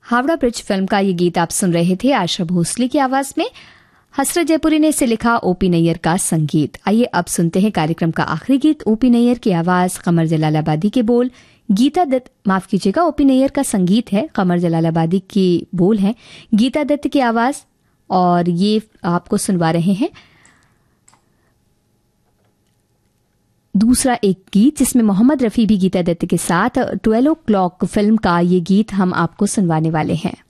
Howrah bridge film का ये गीत आप सुन रहे थे आशा भोसले की आवाज में। हसरत जयपुरी ने इसे लिखा, ओपी नैयर का संगीत। आइए अब सुनते हैं कार्यक्रम का आखिरी गीत। ओपी नैयर की आवाज, कमर जलालाबादी के बोल, गीता दत्त, माफ कीजिएगा, ओपी नैयर का संगीत है, कमर जलालाबादी की बोल है, गीता दत्त की आवाज। और ये आपको सुनवा रहे हैं दूसरा एक गीत जिसमें मोहम्मद रफी भी गीता दत्त के साथ 12 o'clock फिल्म का ये गीत हम आपको सुनवाने वाले हैं।